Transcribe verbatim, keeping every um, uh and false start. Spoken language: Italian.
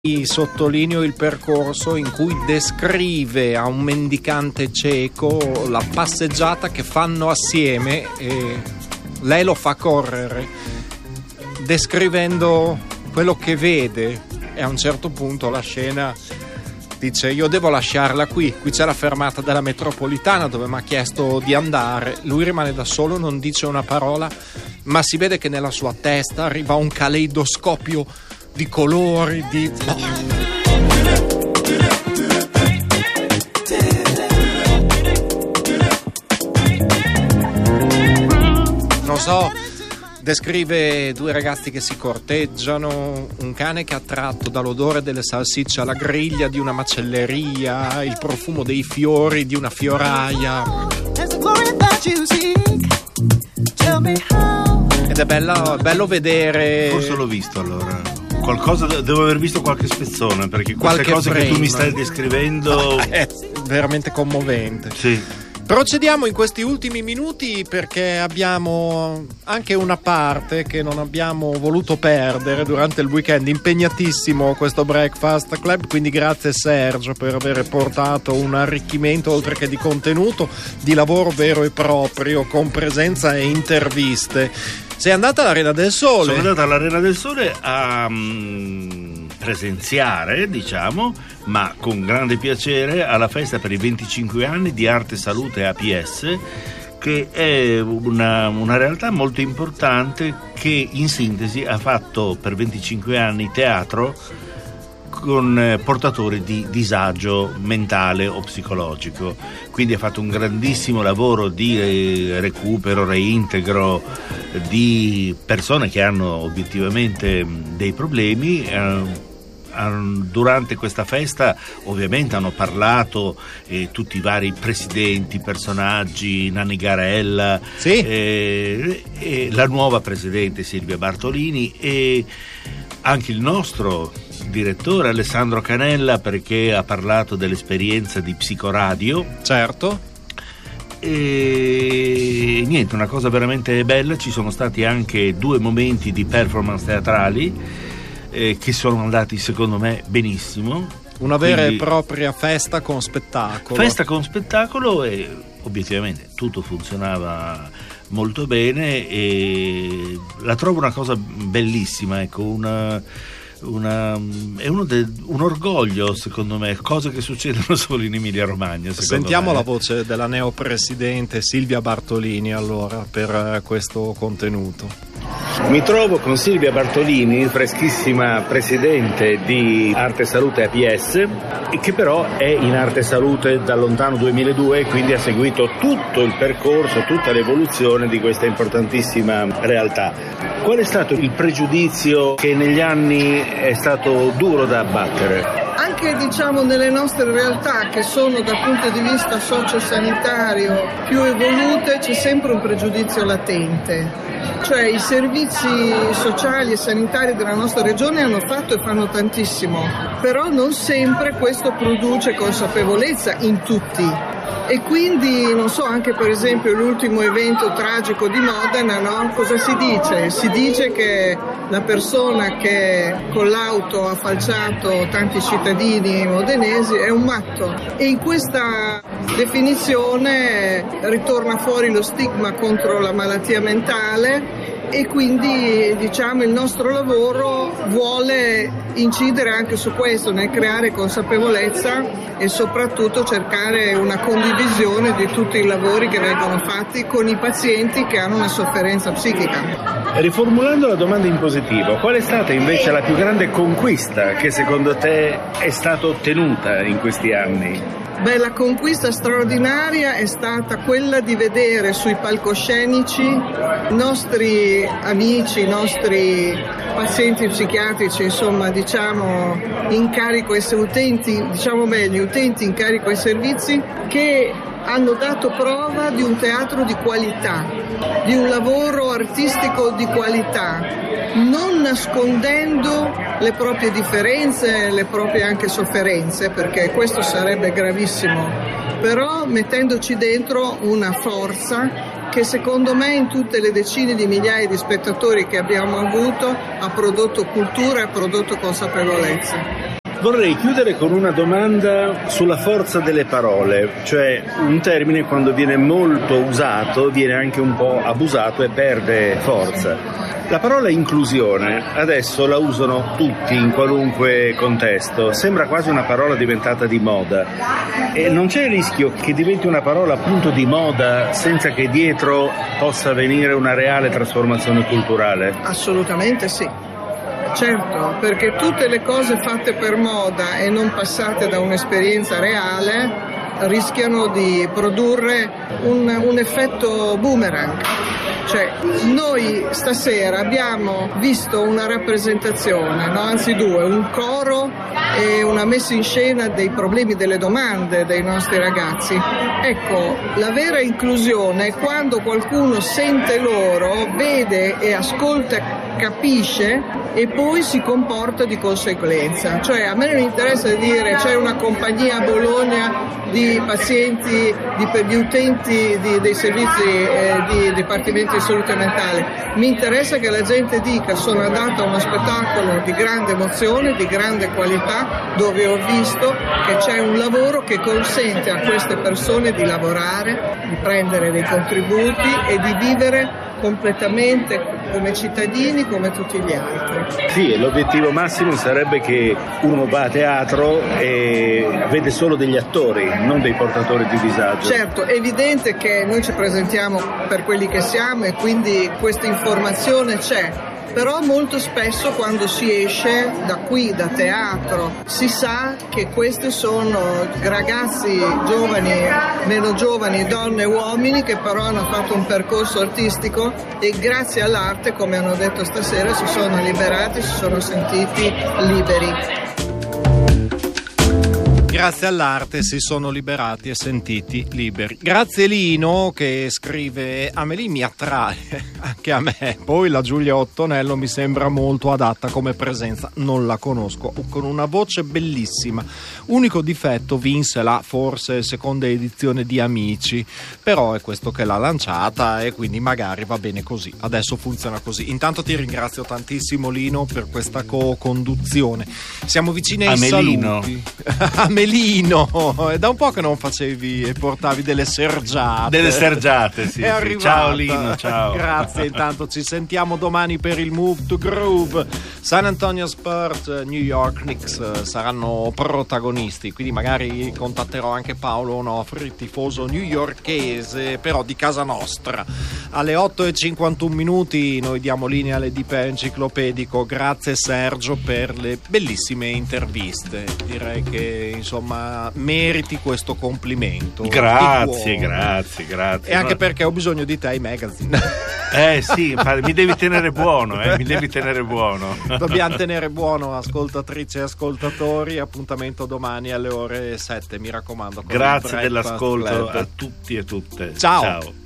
Sottolineo il percorso in cui descrive a un mendicante cieco la passeggiata che fanno assieme e lei lo fa correre descrivendo quello che vede, e a un certo punto la scena dice: io devo lasciarla qui, qui c'è la fermata della metropolitana dove mi ha chiesto di andare. Lui rimane da solo, non dice una parola, ma si vede che nella sua testa arriva un caleidoscopio di colori, di... non so, descrive due ragazzi che si corteggiano, un cane che è attratto dall'odore delle salsicce alla griglia di una macelleria, il profumo dei fiori di una fioraia. Ed è bello, bello vedere. Forse l'ho visto allora. Qualcosa, devo aver visto qualche spezzone, perché queste qualche cose frame che tu mi stai descrivendo è veramente commovente. Sì. Procediamo in questi ultimi minuti perché abbiamo anche una parte che non abbiamo voluto perdere durante il weekend. Impegnatissimo questo Breakfast Club, quindi grazie Sergio per aver portato un arricchimento oltre che di contenuto, di lavoro vero e proprio, con presenza e interviste. Sei andata all'Arena del Sole? Sono andata all'Arena del Sole a um, presenziare, diciamo, ma con grande piacere, alla festa per i venticinque anni di Arte Salute A P S, che è una, una realtà molto importante che in sintesi ha fatto per venticinque anni teatro con portatori di disagio mentale o psicologico, quindi ha fatto un grandissimo lavoro di recupero, reintegro di persone che hanno obiettivamente dei problemi. Durante questa festa ovviamente hanno parlato eh, tutti i vari presidenti, personaggi, Nanni Garella, sì. eh, eh, la nuova presidente Silvia Bartolini e anche il nostro direttore Alessandro Canella, perché ha parlato dell'esperienza di Psicoradio. Certo. E niente, una cosa veramente bella. Ci sono stati anche due momenti di performance teatrali eh, che sono andati secondo me benissimo. Una vera Quindi, e propria festa con spettacolo. Festa con spettacolo, e obiettivamente tutto funzionava molto bene e la trovo una cosa bellissima, ecco, una Una, è uno de, un orgoglio secondo me, cose che succedono solo in Emilia Romagna. Sentiamo me. la voce della neopresidente Silvia Bartolini allora per questo contenuto. Mi trovo con Silvia Bartolini, freschissima presidente di Arte Salute A P S, che però è in Arte Salute dal lontano duemiladue, quindi ha seguito tutto il percorso, tutta l'evoluzione di questa importantissima realtà. Qual è stato il pregiudizio che negli anni è stato duro da abbattere? Anche diciamo nelle nostre realtà, che sono dal punto di vista sociosanitario più evolute, c'è sempre un pregiudizio latente. Cioè i servizi sociali e sanitari della nostra regione hanno fatto e fanno tantissimo, però non sempre questo produce consapevolezza in tutti. E quindi, non so, anche per esempio l'ultimo evento tragico di Modena, no? Cosa si dice? Si dice che la persona che con l'auto ha falciato tanti cittadini modenesi è un matto. E in questa definizione ritorna fuori lo stigma contro la malattia mentale. E quindi diciamo il nostro lavoro vuole incidere anche su questo, nel creare consapevolezza e soprattutto cercare una condivisione di tutti i lavori che vengono fatti con i pazienti che hanno una sofferenza psichica. Riformulando la domanda in positivo, qual è stata invece la più grande conquista che secondo te è stata ottenuta in questi anni? Beh, la conquista straordinaria è stata quella di vedere sui palcoscenici i nostri amici, i nostri pazienti psichiatrici, insomma, diciamo, in carico ai utenti, diciamo meglio, utenti in carico ai servizi, che hanno dato prova di un teatro di qualità, di un lavoro artistico di qualità, non nascondendo le proprie differenze, le proprie anche sofferenze, perché questo sarebbe gravissimo, però mettendoci dentro una forza che secondo me in tutte le decine di migliaia di spettatori che abbiamo avuto ha prodotto cultura e ha prodotto consapevolezza. Vorrei chiudere con una domanda sulla forza delle parole, cioè un termine quando viene molto usato viene anche un po' abusato e perde forza. La parola inclusione adesso la usano tutti in qualunque contesto, sembra quasi una parola diventata di moda e non c'è il rischio che diventi una parola appunto di moda senza che dietro possa venire una reale trasformazione culturale? Assolutamente sì. Certo, perché tutte le cose fatte per moda e non passate da un'esperienza reale rischiano di produrre un, un effetto boomerang. Cioè, noi stasera abbiamo visto una rappresentazione, no? Anzi due, un coro e una messa in scena dei problemi, delle domande dei nostri ragazzi. Ecco, la vera inclusione è quando qualcuno sente loro, vede e ascolta, capisce e poi si comporta di conseguenza. Cioè, a me non interessa dire c'è una compagnia a Bologna di pazienti, di, di utenti di, dei servizi eh, di dipartimento di salute mentale. Mi interessa che la gente dica sono andata a uno spettacolo di grande emozione, di grande qualità, dove ho visto che c'è un lavoro che consente a queste persone di lavorare, di prendere dei contributi e di vivere completamente come cittadini, come tutti gli altri. Sì, l'obiettivo massimo sarebbe che uno va a teatro e vede solo degli attori, non dei portatori di disagio. Certo, è evidente che noi ci presentiamo per quelli che siamo e quindi questa informazione c'è. Però molto spesso quando si esce da qui, da teatro, si sa che questi sono ragazzi giovani, meno giovani, donne e uomini che però hanno fatto un percorso artistico e grazie all'arte, come hanno detto stasera, si sono liberati, si sono sentiti liberi. Grazie all'arte si sono liberati e sentiti liberi. Grazie Lino che scrive: Amelie mi attrae anche a me, poi la Giulia Ottonello mi sembra molto adatta come presenza, non la conosco, con una voce bellissima, unico difetto vinse la forse seconda edizione di Amici, però è questo che l'ha lanciata e quindi magari va bene così, adesso funziona così. Intanto ti ringrazio tantissimo Lino per questa co-conduzione, siamo vicini ai Amelino. saluti. Amelino, è da un po' che non facevi e portavi delle sergiate. Delle sergiate, sì. È sì. Ciao Lino, ciao. Grazie, intanto ci sentiamo domani per il Move to Groove. San Antonio Spurs, New York Knicks saranno protagonisti, quindi magari contatterò anche Paolo Onofri, tifoso newyorkese, però di casa nostra. Alle otto e cinquantuno minuti noi diamo linea all'Edipe Enciclopedico. Grazie Sergio per le bellissime interviste. Direi che insomma meriti questo complimento. Grazie, grazie, grazie. E anche perché ho bisogno di te ai magazine. Eh sì, mi devi tenere buono, eh, mi devi tenere buono. Dobbiamo tenere buono, ascoltatrici e ascoltatori. Appuntamento domani alle ore sette, mi raccomando. Grazie dell'ascolto Club. a tutti e tutte. Ciao. Ciao.